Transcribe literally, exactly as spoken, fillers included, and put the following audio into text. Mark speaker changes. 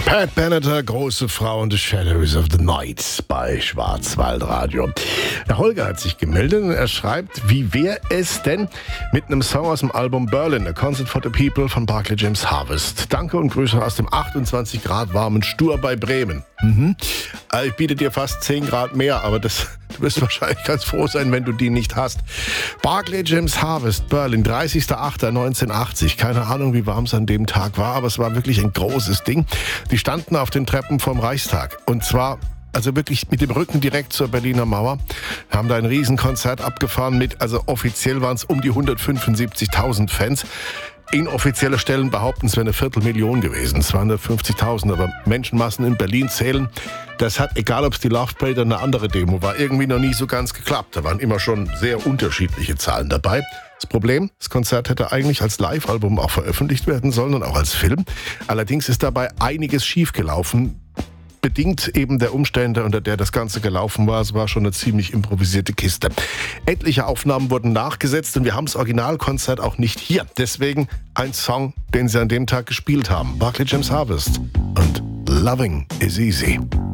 Speaker 1: Pat Benatar, große Frau und The Shadows of the Night bei Schwarzwaldradio. Der Holger hat sich gemeldet und er schreibt, wie wäre es denn mit einem Song aus dem Album Berlin, A Concert for the People von Barclay James Harvest. Danke und Grüße aus dem achtundzwanzig Grad warmen Stur bei Bremen. Mhm. Ich biete dir fast zehn Grad mehr, aber das, du wirst wahrscheinlich ganz froh sein, wenn du die nicht hast. Barclay James Harvest, Berlin, dreißigster achter neunzehnhundertachtzig. Keine Ahnung, wie warm es an dem Tag war, aber es war wirklich ein großes Ding. Die standen auf den Treppen vom Reichstag. Und zwar, also wirklich mit dem Rücken direkt zur Berliner Mauer. Haben da ein Riesenkonzert abgefahren mit, also offiziell waren es um die hundertfünfundsiebzigtausend Fans. Inoffizielle Stellen behaupten, es wäre eine Viertelmillion gewesen. Es waren nur fünfzigtausend, aber Menschenmassen in Berlin zählen. Das hat, egal ob es die Love Parade oder eine andere Demo war, irgendwie noch nie so ganz geklappt. Da waren immer schon sehr unterschiedliche Zahlen dabei. Das Problem, das Konzert hätte eigentlich als Live-Album auch veröffentlicht werden sollen und auch als Film. Allerdings ist dabei einiges schiefgelaufen. Bedingt eben der Umstände, unter der das Ganze gelaufen war. Es war schon eine ziemlich improvisierte Kiste. Etliche Aufnahmen wurden nachgesetzt und wir haben das Originalkonzert auch nicht hier. Deswegen ein Song, den sie an dem Tag gespielt haben. Barclay James Harvest und Loving is Easy.